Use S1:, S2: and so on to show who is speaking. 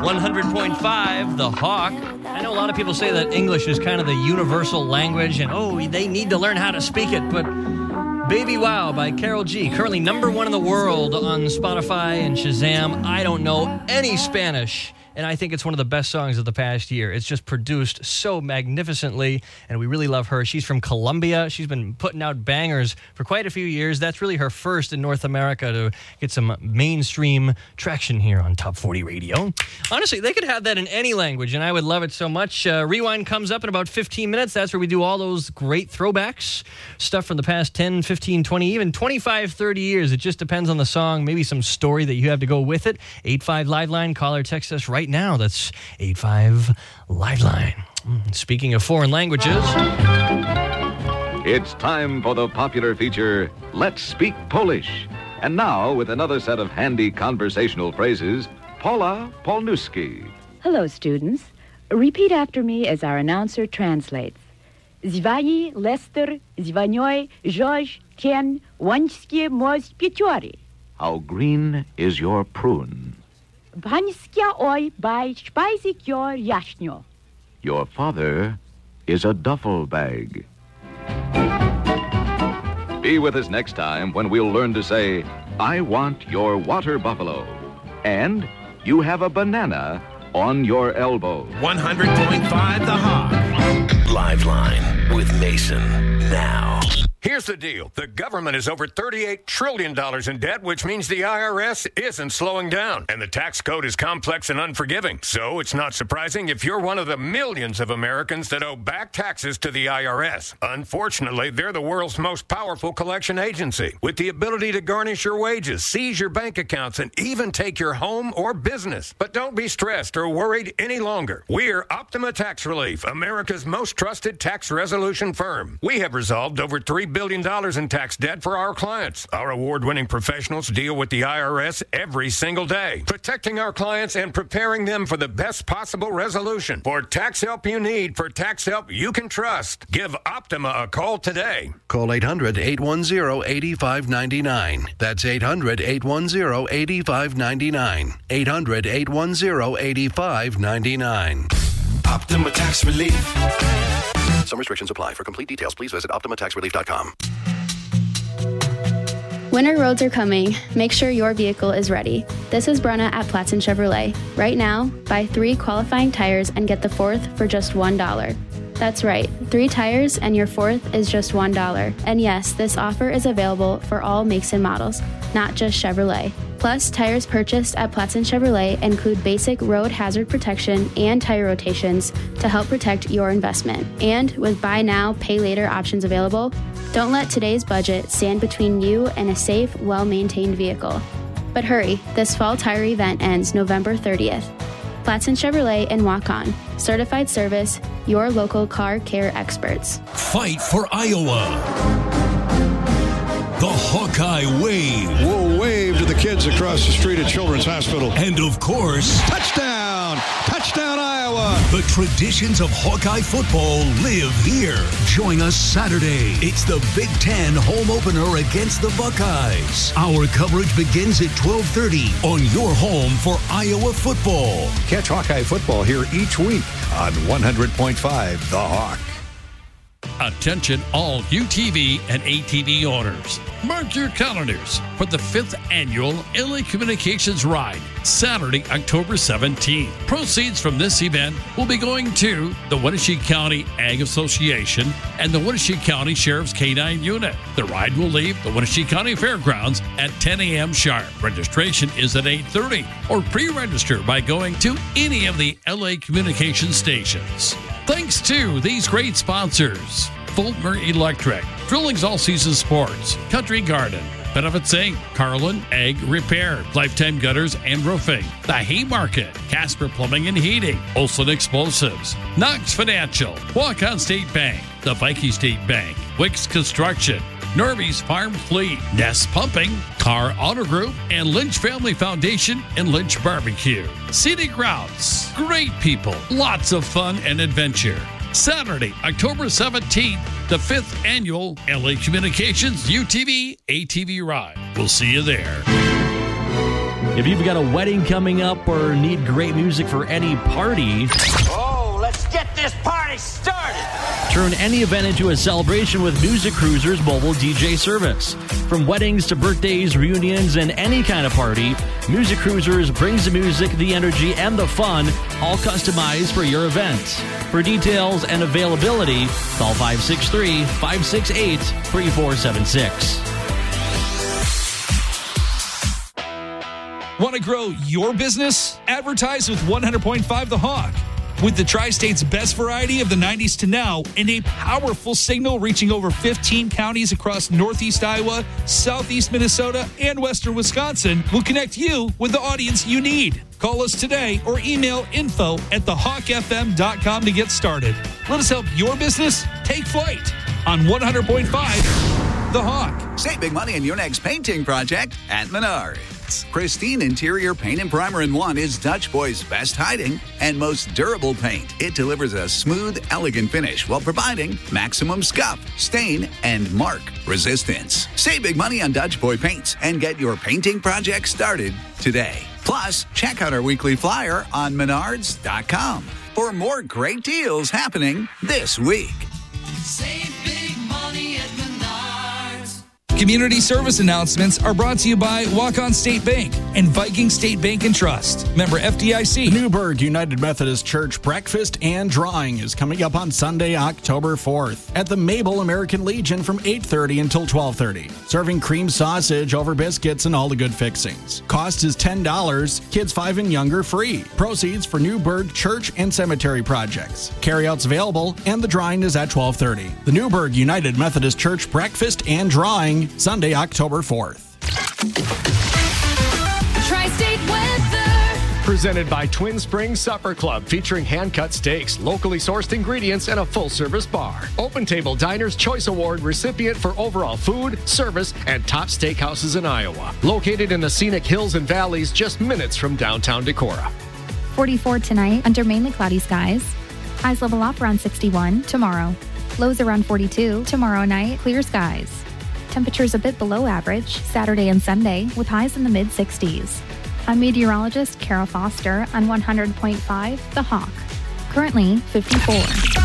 S1: 100.5, The Hawk. I know a lot of people say that English is kind of the universal language and, they need to learn how to speak it, but Baby Wow by Karol G, currently number 1 in the world on Spotify and Shazam. I don't know any Spanish, and I think it's one of the best songs of the past year. It's just produced so magnificently, and we really love her. She's from Colombia. She's been putting out bangers for quite a few years. That's really her first in North America to get some mainstream traction here on Top 40 Radio. Honestly, they could have that in any language, and I would love it so much. Rewind comes up in about 15 minutes. That's where we do all those great throwbacks, stuff from the past 10, 15, 20, even 25, 30 years. It just depends on the song, maybe some story that you have to go with it. 85 Liveline, call or text us right now. That's 85 Liveline. Speaking of foreign languages,
S2: it's time for the popular feature, Let's Speak Polish. And now, with another set of handy conversational phrases, Paula Polnuski.
S3: Hello, students. Repeat after me as our announcer translates. Zwayi, Lester, Zwanoi, George, Tien, Wańskie, Moz, Pieciori.
S2: How green is your prune?
S3: Pańskia oj by Spajzikior Jashnio.
S2: Your father is a duffel bag. Be with us next time when we'll learn to say, I want your water buffalo. And you have a banana on your elbow.
S4: 100.5 The Hawk. Liveline with Mason now.
S5: Here's the deal. The government is over $38 trillion in debt, which means the IRS isn't slowing down. And the tax code is complex and unforgiving. So it's not surprising if you're one of the millions of Americans that owe back taxes to the IRS. Unfortunately, they're the world's most powerful collection agency, with the ability to garnish your wages, seize your bank accounts, and even take your home or business. But don't be stressed or worried any longer. We're Optima Tax Relief, America's most trusted tax resolution firm. We have resolved over $3 billion in tax debt for our clients. Our award-winning professionals deal with the IRS every single day, protecting our clients and preparing them for the best possible resolution. For tax help you need, for tax help you can trust, give Optima a call today.
S4: Call 800-810-8599. That's 800-810-8599. 800-810-8599. Optima Tax Relief. Some restrictions apply. For complete details, please visit OptimaTaxRelief.com.
S6: Winter roads are coming. Make sure your vehicle is ready. This is Brenna at Platson Chevrolet. Right now, buy 3 qualifying tires and get the 4th for just $1. That's right, 3 tires and your 4th is just $1. And yes, this offer is available for all makes and models, not just Chevrolet. Plus, tires purchased at Platson Chevrolet include basic road hazard protection and tire rotations to help protect your investment. And with buy now, pay later options available, don't let today's budget stand between you and a safe, well-maintained vehicle. But hurry, this fall tire event ends November 30th. Platson Chevrolet and Walk On. Certified service, your local car care experts.
S7: Fight for Iowa. The Hawkeye Wave.
S8: We'll wave to the kids across the street at Children's Hospital.
S7: And of course,
S8: touchdown! Touchdown, Iowa!
S7: The traditions of Hawkeye football live here. Join us Saturday. It's the Big Ten home opener against the Buckeyes. Our coverage begins at 12:30 on your home for Iowa football.
S8: Catch Hawkeye football here each week on 100.5 The Hawk.
S9: Attention all UTV and ATV owners. Mark your calendars for the 5th annual LA Communications Ride, Saturday, October 17th. Proceeds from this event will be going to the Wenatchee County Ag Association and the Wenatchee County Sheriff's K-9 Unit. The ride will leave the Wenatchee County Fairgrounds at 10 a.m. sharp. Registration is at 8:30 or pre-register by going to any of the LA Communications stations. Thanks to these great sponsors: Fulmer Electric, Drillings All Season Sports, Country Garden, Benefits Inc., Carlin Egg Repair, Lifetime Gutters and Roofing, The Haymarket, Casper Plumbing and Heating, Olson Explosives, Knox Financial, Walk-On State Bank, the Viking State Bank, Wicks Construction, Norby's Farm Fleet, Nest Pumping, Carr Auto Group, and Lynch Family Foundation and Lynch Barbecue. Scenic Routes, great people, lots of fun and adventure. Saturday, October 17th, the 5th annual LA Communications UTV ATV Ride. We'll see you there.
S1: If you've got a wedding coming up or need great music for any party,
S10: let's get this party started!
S1: Turn any event into a celebration with Music Cruiser's mobile DJ service. From weddings to birthdays, reunions, and any kind of party, Music Cruisers brings the music, the energy, and the fun, all customized for your event. For details and availability, call 563-568-3476.
S11: Want to grow your business? Advertise with 100.5 The Hawk. With the Tri-State's best variety of the 90s to now and a powerful signal reaching over 15 counties across northeast Iowa, southeast Minnesota, and western Wisconsin, will connect you with the audience you need. Call us today or email info@thehawkfm.com to get started. Let us help your business take flight on 100.5 The Hawk.
S12: Save big money on your next painting project at Menards. Pristine interior paint and primer in one is Dutch Boy's best hiding and most durable paint. It delivers a smooth, elegant finish while providing maximum scuff, stain, and mark resistance. Save big money on Dutch Boy paints and get your painting project started today. Plus, check out our weekly flyer on Menards.com for more great deals happening this week.
S10: Save big money at Menards.
S11: Community service announcements are brought to you by Walk-On State Bank and Viking State Bank and Trust. Member FDIC.
S13: The Newburgh United Methodist Church Breakfast and Drawing is coming up on Sunday, October 4th at the Mabel American Legion from 8:30 until 12:30. Serving cream sausage over biscuits and all the good fixings. Cost is $10. Kids 5 and younger free. Proceeds for Newburgh Church and Cemetery projects. Carryouts available and the drawing is at 12:30. The Newburgh United Methodist Church Breakfast and Drawing, Sunday, October 4th.
S14: Tri-State weather.
S15: Presented by Twin Springs Supper Club, featuring hand-cut steaks, locally sourced ingredients, and a full-service bar. Open Table Diner's Choice Award recipient for overall food, service, and top steakhouses in Iowa. Located in the scenic hills and valleys just minutes from downtown Decorah.
S16: 44 tonight under mainly cloudy skies. Highs level off around 61 tomorrow. Lows around 42 tomorrow night, clear skies. Temperatures a bit below average Saturday and Sunday with highs in the mid-60s. I'm meteorologist Carol Foster on 100.5 The Hawk. Currently 54.